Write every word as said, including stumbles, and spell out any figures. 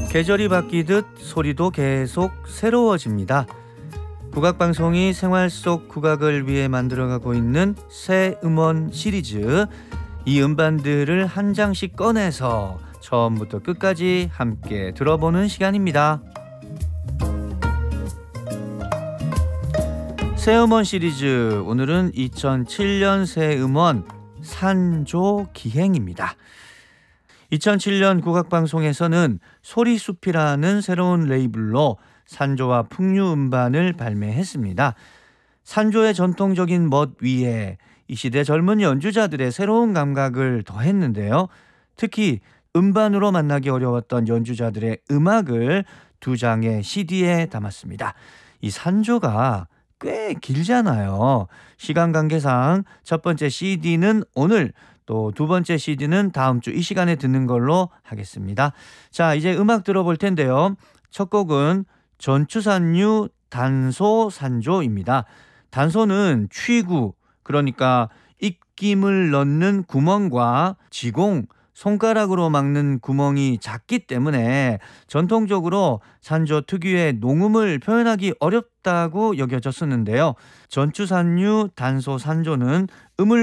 계절이 바뀌듯 소리도 계속 새로워집니다. 국악방송이 생활 속 국악을 위해 만들어가고 있는 새 음원 시리즈, 이 음반들을 한 장씩 꺼내서 처음부터 끝까지 함께 들어보는 시간입니다. 새 음원 시리즈, 오늘은 이천칠 년 새 음원 산조 기행입니다. 이천칠 년 국악방송에서는 소리숲이라는 새로운 레이블로 산조와 풍류 음반을 발매했습니다. 산조의 전통적인 멋 위에 이 시대 젊은 연주자들의 새로운 감각을 더했는데요. 특히 음반으로 만나기 어려웠던 연주자들의 음악을 두 장의 씨디에 담았습니다. 이 산조가 꽤 길잖아요. 시간 관계상 첫 번째 씨디는 오늘, 또 두 번째 씨디는 다음 주 이 시간에 듣는 걸로 하겠습니다. 자, 이제 음악 들어볼 텐데요. 첫 곡은 전추산류 단소산조입니다. 단소는 취구, 그러니까 입김을 넣는 구멍과 지공, 손가락으로 막는 구멍이 작기 때문에 전통적으로 산조 특유의 농음을 표현하기 어렵다고 여겨졌었는데요. 전추산류 단소산조는 음을